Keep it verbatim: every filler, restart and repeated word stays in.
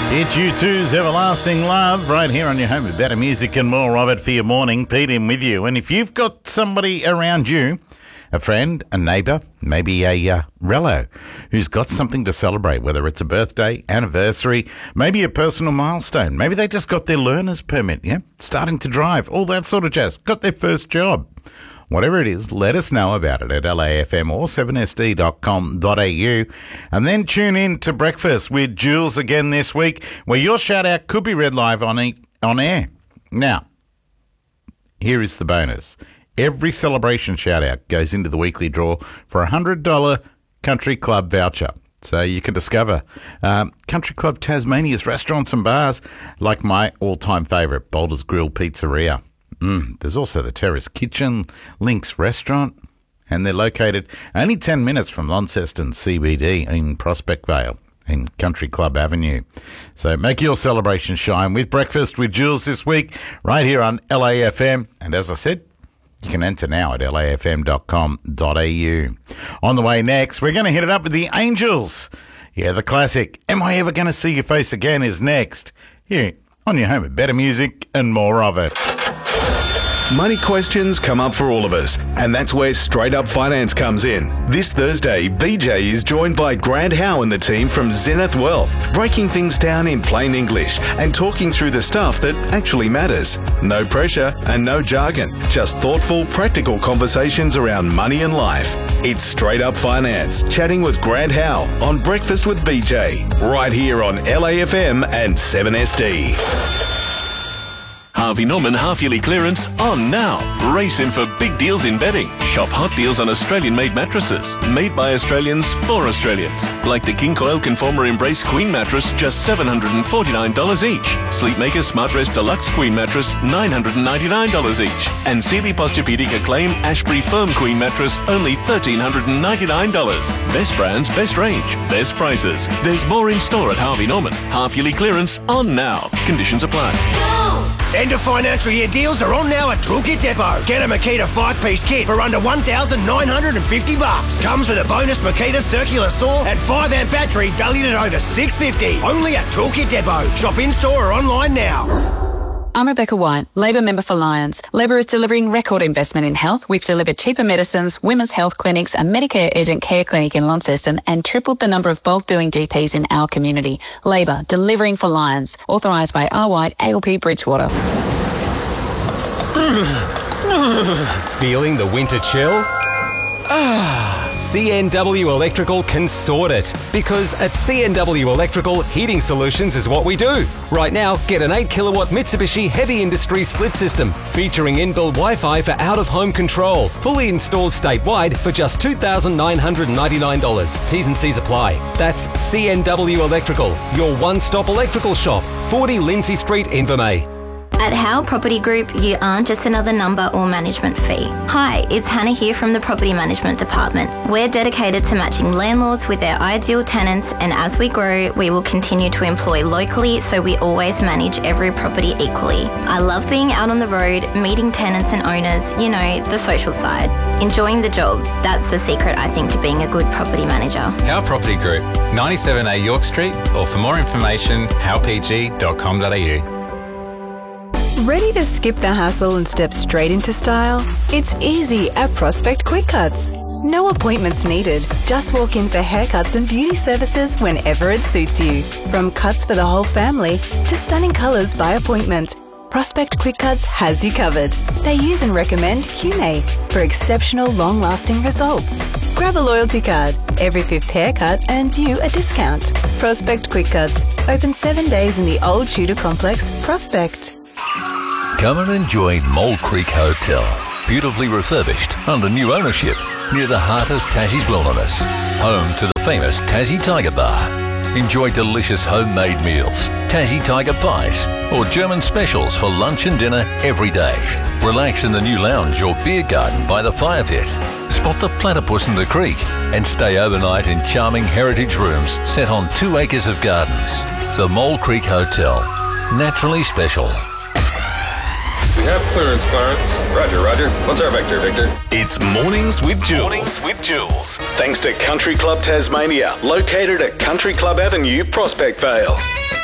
It's U two's Everlasting Love right here on your home with better music and more of it for your morning. Pete in with you. And if you've got somebody around you, a friend, a neighbour, maybe a uh, relo, who's got something to celebrate, whether it's a birthday, anniversary, maybe a personal milestone, maybe they just got their learner's permit, yeah, starting to drive, all that sort of jazz, got their first job. Whatever it is, let us know about it at L A F M or seven S D dot com dot A U. And then tune in to Breakfast with Jules again this week, where your shout-out could be read live on, e- on air. Now, here is the bonus. Every celebration shout-out goes into the weekly draw for a one hundred dollars Country Club voucher. So you can discover um, Country Club Tasmania's restaurants and bars, like my all-time favourite, Boulder's Grill Pizzeria. Mm, there's also the Terrace Kitchen, Link's Restaurant, and they're located only ten minutes from Launceston C B D in Prospect Vale in Country Club Avenue. So make your celebration shine with Breakfast with Jules this week right here on L A F M. And as I said, you can enter now at L A F M dot com dot A U. On the way next, we're going to hit it up with the Angels. Yeah, the classic Am I Ever Going to See Your Face Again is next. Here on your home with better music and more of it. Money questions come up for all of us, and that's where Straight Up Finance comes in. This Thursday, B J is joined by Grant Howe and the team from Zenith Wealth, breaking things down in plain English and talking through the stuff that actually matters. No pressure and no jargon, just thoughtful, practical conversations around money and life. It's Straight Up Finance, chatting with Grant Howe on Breakfast with B J, right here on L A F M and seven S D. Harvey Norman half-yearly clearance on now. Race in for big deals in bedding. Shop hot deals on Australian-made mattresses. Made by Australians for Australians. Like the King Coil Conformer Embrace Queen mattress, just seven hundred forty-nine dollars each. Sleepmaker Smart Rest Deluxe Queen mattress, nine hundred ninety-nine dollars each. And Sealy Posturepedic Acclaim Ashbury Firm Queen mattress, only one thousand three hundred ninety-nine dollars. Best brands, best range, best prices. There's more in store at Harvey Norman. Half-yearly clearance on now. Conditions apply. End of financial year deals are on now at Toolkit Depot. Get a Makita five-piece kit for under one thousand nine hundred fifty bucks. Comes with a bonus Makita circular saw and five amp battery valued at over six hundred fifty dollars. Only at Toolkit Depot. Shop in-store or online now. I'm Rebecca White, Labor member for Lions. Labor is delivering record investment in health. We've delivered cheaper medicines, women's health clinics, a Medicare urgent care clinic in Launceston, and tripled the number of bulk billing G Ps in our community. Labor, delivering for Lions. Authorised by R. White, A L P Bridgewater. Feeling the winter chill? Ah, C N W Electrical can sort it. Because at C N W Electrical, heating solutions is what we do. Right now, get an eight kilowatt Mitsubishi Heavy Industry split system featuring inbuilt Wi-Fi for out-of-home control. Fully installed statewide for just two thousand nine hundred ninety-nine dollars. T's and C's apply. That's C N W Electrical, your one-stop electrical shop. forty Lindsay Street, Invermay. At Howe Property Group, you aren't just another number or management fee. Hi, it's Hannah here from the Property Management Department. We're dedicated to matching landlords with their ideal tenants, and as we grow, we will continue to employ locally so we always manage every property equally. I love being out on the road, meeting tenants and owners, you know, the social side. Enjoying the job, that's the secret, I think, to being a good property manager. Howe Property Group, ninety-seven A York Street, or for more information, howe p g dot com dot a u. Ready to skip the hassle and step straight into style? It's easy at Prospect Quick Cuts. No appointments needed. Just walk in for haircuts and beauty services whenever it suits you. From cuts for the whole family to stunning colours by appointment, Prospect Quick Cuts has you covered. They use and recommend Q M A for exceptional long-lasting results. Grab a loyalty card. Every fifth haircut earns you a discount. Prospect Quick Cuts. Open seven days in the Old Tudor Complex, Prospect. Come and enjoy Mole Creek Hotel. Beautifully refurbished under new ownership near the heart of Tassie's wilderness. Home to the famous Tassie Tiger Bar. Enjoy delicious homemade meals, Tassie Tiger pies, or German specials for lunch and dinner every day. Relax in the new lounge or beer garden by the fire pit. Spot the platypus in the creek and stay overnight in charming heritage rooms set on two acres of gardens. The Mole Creek Hotel. Naturally special. We have clearance, Clarence. Roger, Roger. What's our vector, Victor? It's Mornings with Jules. Mornings with Jules. Thanks to Country Club Tasmania, located at Country Club Avenue, Prospect Vale.